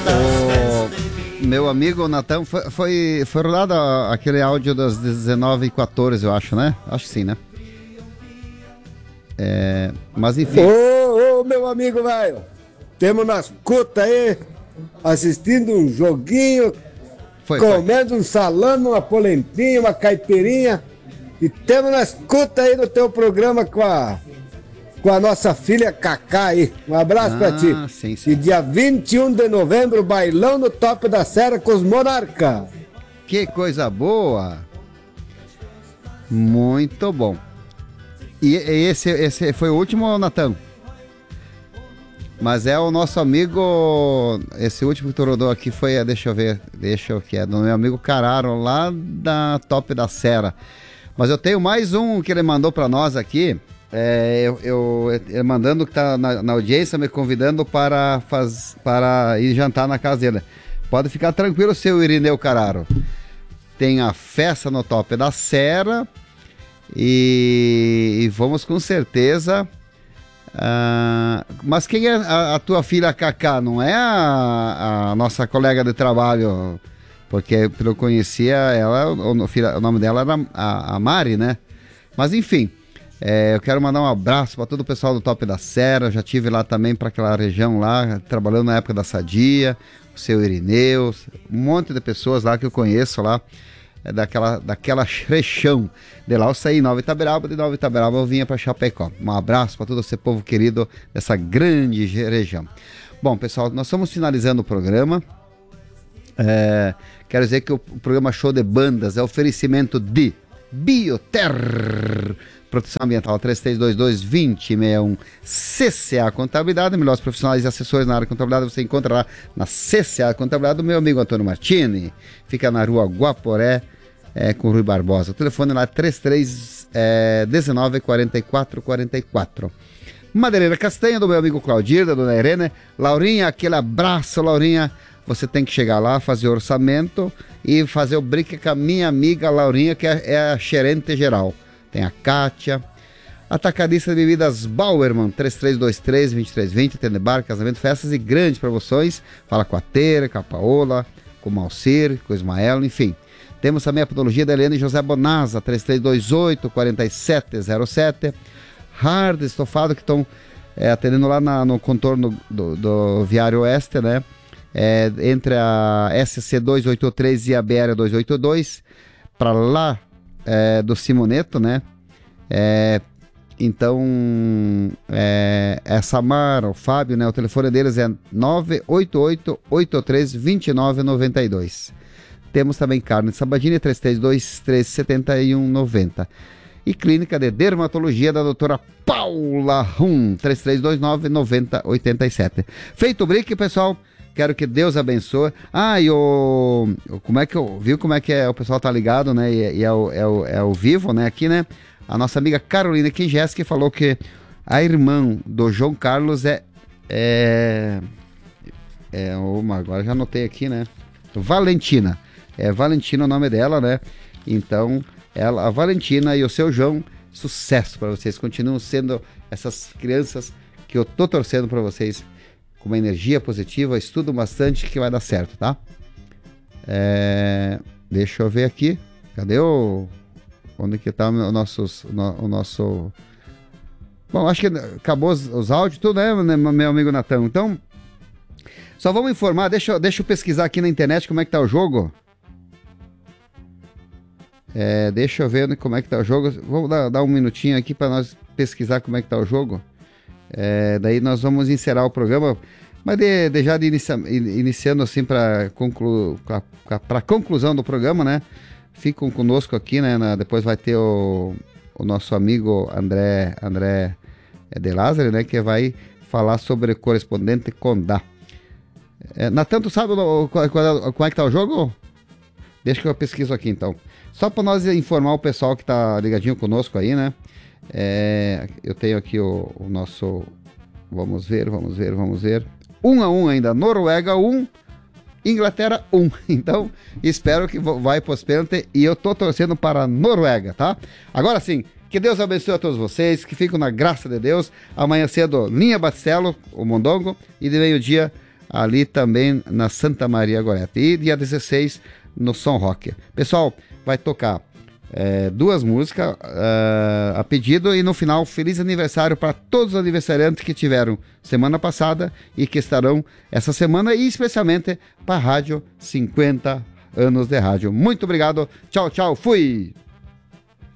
Meu amigo Natan, foi rodado aquele áudio das 19h14, eu acho, né? Acho que sim, né? Mas enfim. Ô, meu amigo, velho. Temos nas cutas aí, assistindo um joguinho, comendo um salame, uma polentinha, uma caipirinha. E temos nas cutas aí no teu programa com a nossa filha Cacá aí. Um abraço pra ti. Sim, sim. E dia 21 de novembro, bailão no Top da Serra com os Monarca. Que coisa boa. Muito bom. E esse foi o último, Natan? Mas é o nosso amigo. Esse último que tu rodou aqui foi, deixa eu ver, que é do meu amigo Cararo, lá da Top da Serra. Mas eu tenho mais um que ele mandou pra nós aqui. Ele mandando que tá na audiência, me convidando para ir jantar na casa dele. Pode ficar tranquilo, seu Irineu Cararo. Tem a festa no Top da Serra e vamos com certeza. Mas quem é a tua filha Cacá? Não é a nossa colega de trabalho? Porque eu conhecia ela, o nome dela era a Mari, né? Mas enfim, eu quero mandar um abraço para todo o pessoal do Top da Serra. Já tive lá também para aquela região lá, trabalhando na época da Sadia, o seu Irineu, um monte de pessoas lá que eu conheço lá, daquela região. De lá eu saí em Nova Itaberaba, de Nova Itaberaba eu vinha para Chapecó. Um abraço para todo esse povo querido dessa grande região. Bom, pessoal, nós estamos finalizando o programa. Quero dizer que o programa Show de Bandas é oferecimento de Bioter, Proteção Ambiental 3322-2061, CCA Contabilidade, melhores profissionais e assessores na área de contabilidade você encontrará na CCA Contabilidade do meu amigo Antônio Martini, fica na rua Guaporé, com Rui Barbosa. O telefone lá é 3319-4444. Madeireira Castanha, do meu amigo Claudir, da dona Irene. Laurinha, aquele abraço, Laurinha. Você tem que chegar lá, fazer o orçamento e fazer o brique com a minha amiga Laurinha, que é a gerente geral. Tem a Kátia. Atacadista de bebidas Bauerman, 3323-2320, atende bar, casamento, festas e grandes promoções. Fala com a Tere, com a Paola, com o Malcir, com o Ismael, enfim. Temos também a podologia da Helena e José Bonazza, 3328-4707. Hard Estofado, que estão atendendo lá no contorno do Viário Oeste, né? Entre a SC 283 e a BR 282, para lá do Simoneto, né? Então, Samara, o Fábio, né? O telefone deles é 988-83-2992. Temos também carne de Sabadini, 3323-7190. E clínica de dermatologia da doutora Paula Rum, 3329-9087. Feito o brique, pessoal. Quero que Deus abençoe. Como é que viu como é que o pessoal tá ligado, né? E é o vivo, né? Aqui, né? A nossa amiga Carolina Kingeski falou que a irmã do João Carlos agora já anotei aqui, né? Valentina. Valentina o nome dela, né? Então, a Valentina e o seu João, sucesso para vocês. Continuam sendo essas crianças que eu tô torcendo para vocês. Com uma energia positiva, estudam bastante que vai dar certo, tá? Deixa eu ver aqui. Cadê onde que tá o nosso... Bom, acho que acabou os áudios, tudo, né, meu amigo Natan? Então, só vamos informar, deixa eu pesquisar aqui na internet como é que tá o jogo. Deixa eu ver como é que tá o jogo. Vou dar um minutinho aqui para nós pesquisar como é que tá o jogo. Daí nós vamos encerrar o programa, mas iniciando assim para conclusão do programa, né? Ficam conosco aqui, né? Depois vai ter o nosso amigo André de Lázaro, né? Que vai falar sobre o correspondente Condá. Natan, tu sabe como é que tá o jogo? Deixa que eu pesquiso aqui então. Só para nós informar o pessoal que tá ligadinho conosco aí, né? Eu tenho aqui o nosso... Vamos ver. 1-1 ainda. Noruega 1, Inglaterra 1. Então, espero que vai para os pênaltis e eu tô torcendo para a Noruega, tá? Agora sim, que Deus abençoe a todos vocês, que fiquem na graça de Deus. Amanhã cedo, Linha Batistello, o Mondongo, e de meio-dia, ali também na Santa Maria Gorete. E dia 16 no São Roque. Pessoal, vai tocar 2 músicas a pedido e no final, feliz aniversário para todos os aniversariantes que tiveram semana passada e que estarão essa semana, e especialmente para a Rádio 50 anos de rádio. Muito obrigado, tchau, tchau, fui!